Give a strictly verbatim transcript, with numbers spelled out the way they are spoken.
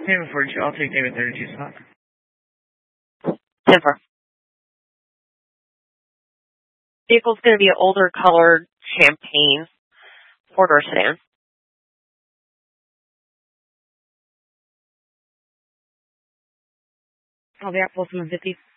David four two. I'll take David thirty-two spot. ten four. Vehicle's going to be an older colored champagne four-door sedan. I'll be at full seven fifty.